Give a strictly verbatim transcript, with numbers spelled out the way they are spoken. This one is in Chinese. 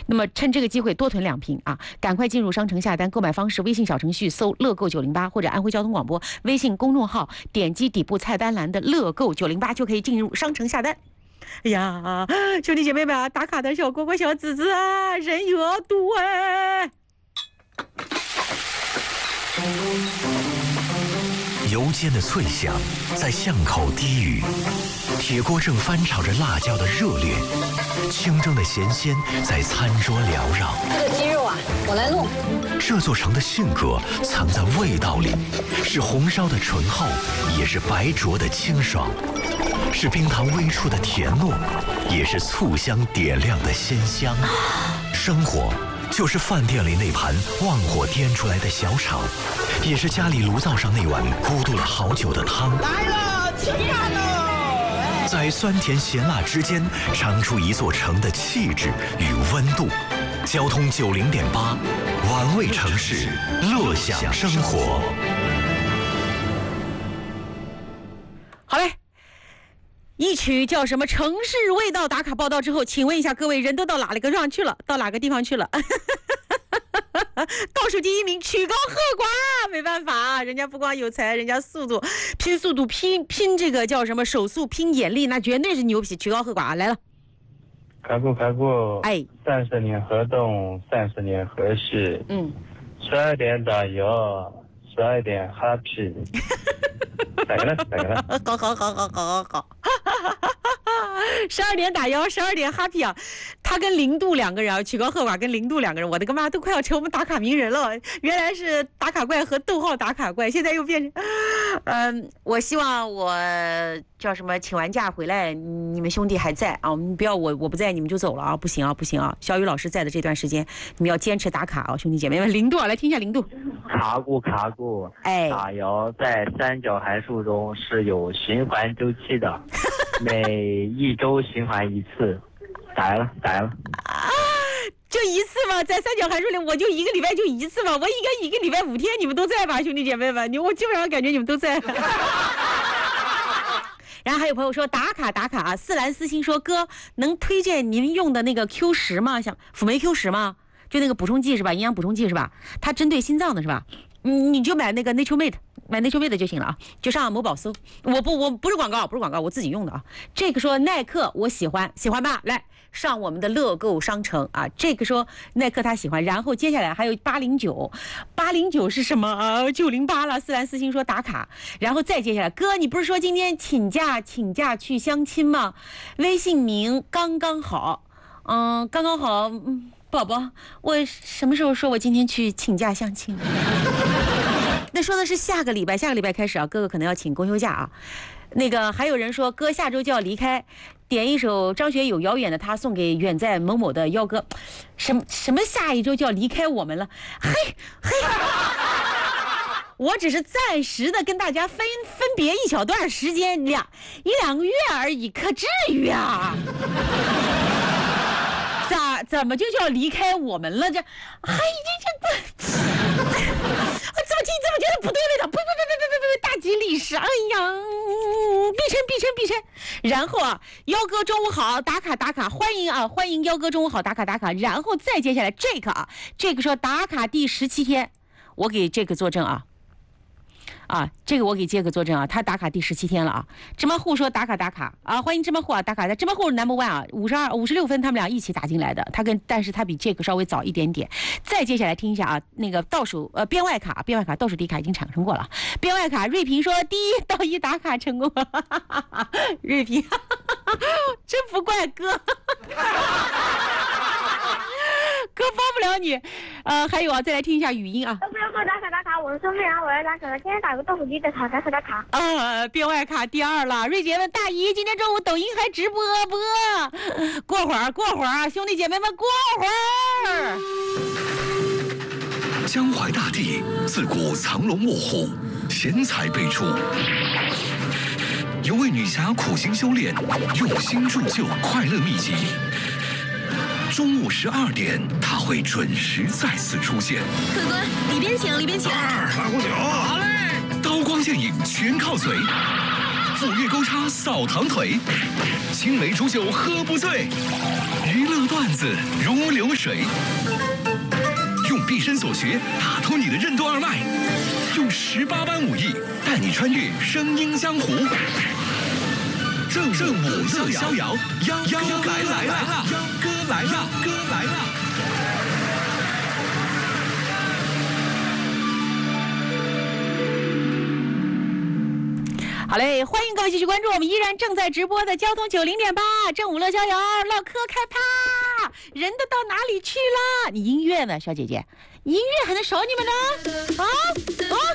那么趁这个机会多囤两瓶啊，赶快进入商城下单。购买方式：微信小程序搜乐购九零八，或者安徽交通广播微信公众号点击底部菜单栏的乐购九零八就可以进入商城下单。哎呀，兄弟姐妹们啊，打卡的小哥哥小姊姊啊，人越多哎。 油煎的脆香在巷口低语，铁锅正翻炒着辣椒的热烈，清蒸的咸鲜在餐桌缭绕。 这个鸡肉啊，我来弄。 这座城的性格藏在味道里，是红烧的醇厚，也是白灼的清爽，是冰糖微触的甜糯，也是醋香点亮的鲜香。生活就是饭店里那盘旺火颠出来的小炒，也是家里炉灶上那碗咕嘟了好久的汤。 来了，吃饭喽！ 在酸甜咸辣之间，尝出一座城的气质与温度。交通九零点八，玩味城市，乐享生活。 好嘞。一曲叫什么城市味道打卡报道之后，请问一下各位，人都到哪个地方去了？到哪个地方去了？倒数第一名曲高和寡，没办法啊，人家不光有才，人家速度拼速度拼拼这个叫什么手速拼眼力，那绝对是牛皮。曲高和寡来了。 开过开过， 哎， 三十年河东，三十年河西， 嗯， 十二点打油，十二点 happy。哪个呢？哪个呢？ 好好好好好好好。十二点打幺，十二点 happy 啊！他跟零度两个人啊，曲高和寡跟零度两个人，我的个妈，都快要成我们打卡名人了。原来是打卡怪和逗号打卡怪，现在又变成……嗯，我希望我叫什么，请完假回来，你们兄弟还在啊！不要我我不在，你们就走了啊！不行啊，不行啊！小雨老师在的这段时间，你们要坚持打卡啊，兄弟姐妹们。零度啊，来听一下零度。 卡固卡固， 哎， 打油在三角函数中是有循环周期的。每一周循环一次，打来了，打来了。 啊，就一次吗？在三角函数里，我就一个礼拜就一次嘛。我应该一个礼拜五天，你们都在吧，兄弟姐妹们？你我基本上感觉你们都在。然后还有朋友说打卡打卡啊，四蓝私信说哥能推荐您用的那个 Q 十吗？像辅酶 Q 十吗？就那个补充剂是吧？营养补充剂是吧？它针对心脏的是吧？嗯，你就买那个 NatureMade， 买 NatureMade 就行了啊，就上某宝搜。我不，我不是广告，不是广告，我自己用的啊。这个说耐克，我喜欢，喜欢吧？来上我们的乐购商城啊。这个说耐克他喜欢，然后接下来还有八零九，八零九是什么啊？九零八了。思兰思星说打卡，然后再接下来，哥，你不是说今天请假请假去相亲吗？微信名刚刚好，嗯，刚刚好，嗯。宝宝，我什么时候说我今天去请假相亲？那说的是下个礼拜，下个礼拜开始啊，哥哥可能要请公休假啊。那个还有人说，哥下周就要离开，点一首张学友《遥远的他》送给远在某某的幺哥。什么什么下一周就要离开我们了？嘿嘿，我只是暂时的跟大家分分别一小段时间，两一两个月而已，可至于啊？咋怎么就就要离开我们了？这，哎，这这，怎么听怎么觉得不对味道？不不不不不不不，大吉利是，哎呀，必成必成必成。然后啊，幺哥中午好，打卡打卡，欢迎啊，欢迎幺哥中午好，打卡打卡。然后再接下来这个啊，这个说打卡第十七天，我给这个作证啊。啊，这个我给杰克作证啊，他打卡第十七天了啊。芝麻户说打卡打卡啊，欢迎芝麻户啊，打卡。芝麻户 number one 啊，五十二五十六分，他们俩一起打进来的。他跟但是他比这个稍微早一点点。再接下来听一下啊，那个倒数呃编外卡，编外卡倒数第一卡已经产生过了。编外卡瑞平说第一到一打卡成功了，瑞平真不怪哥。哥帮不了你，呃，还有啊，再来听一下语音啊。 要不要给我打卡打卡？我是孙飞然，我要打卡了。今天打个倒数第一的卡，打卡打卡。 啊，编外卡第二了。瑞杰问大姨，今天中午抖音还直播不？过会儿，过会儿啊，兄弟姐妹们，过会儿。 江淮大地自古藏龙卧虎，贤才辈出。有位女侠苦心修炼，用心铸就快乐秘籍。中午十二点，他会准时再次出现。 客官，里边请，里边请。 二拉锅酒，好嘞。 刀光剑影全靠嘴，斧钺钩叉扫堂腿，青梅煮酒喝不醉。 娱乐段子如流水，用毕生所学打通你的任督二脉，用十八般武艺带你穿越声音江湖。正正午乐逍遥，幺幺哥来来了，幺哥来了，哥来了。 好嘞，欢迎各位继续关注我们依然正在直播的交通九零点八正午乐逍遥，唠嗑开趴，人都到哪里去了？你音乐呢，小姐姐？音乐还能少你们呢？啊啊！